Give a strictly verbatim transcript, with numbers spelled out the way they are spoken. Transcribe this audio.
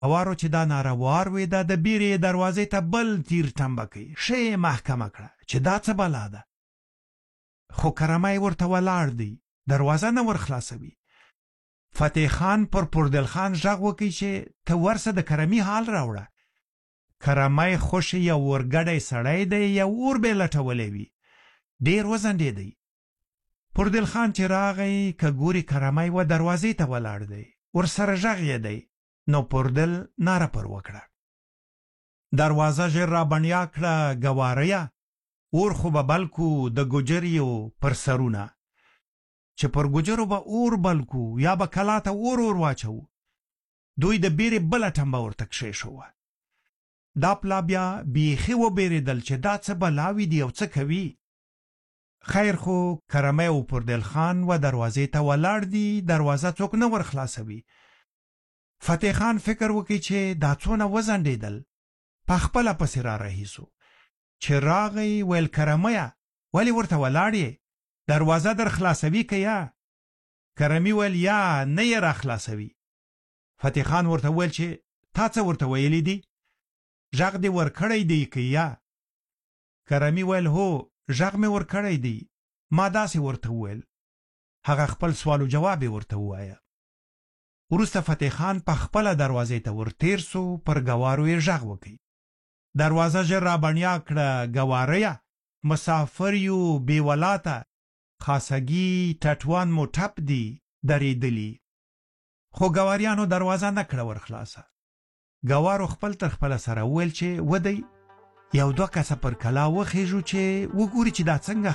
اوارو چې دا ناروار وې دا د بیرې دروازې ته بل تیر ټمبه کوي ښه محکمه کړه چې دا څه بلا ده خو کرمای ورته ولاړ دی دروازه نه ور خلاصوي فتح خان پر پردل خان غږ وکړي چې ته ورسه د کرمي حال راوړه کرمای خوش یو ورګډی سړی دی یا اور به لټولې وي ډیر وزندېدی پردل خان چې راغی که ګوري کرمای و دروازې ته ولاړ دی ورسره غږ یې دی نو پردل ناره پر وکړه دروازه ژر را بنیا کړه ګواریا اور خو به بلکو د ګجریو پر سرونه چې پر ګجرو به اور بلکو یا به کلا ته اور اور واچو دوی د بیرې بله ټمبه ورته کښېښوه دا پلا بیا بیخي وبېرېدل چې دا څه بلاوي دي او څه کوي خیر خو کرمی او پردل خان و دروازې ته ولاړ دي دروازه څوک نه ور خلاصوي فتح خان فکر وکړي چې دا څونه وزندېدل په خپله پسې را رهیسو چې راغی ویل کرمیه ولې ورته ولاړ یې دروازه در خلاصوي که یا کرمي ویل یا نه یې را خلاصوي فتح خان ورته ویل چې تا څه ورته ویلی دي غږ دې ورکړی دی که یا کرمي ویل هو غږ مې ورکړی دی ما داسې ورته وویل هغه خپل سوال و جواب یې ورته ووایه وروسته فتح خان په خپله دروازې ته ورتیر سو پر ګوارو یې غږ وکړي دروازه ژر را بنیا کړه ګواریه مسافر یو بیولاته خاصګي ټټوان مو ټپ دی درېدلی خو ګواریانو دروازه نه کړه ور خلاصه ګوارو خپل تر خپله سره وویل چې ودی یو دوه کسه پر کلا وخېژو چې وګوري چې دا څنګه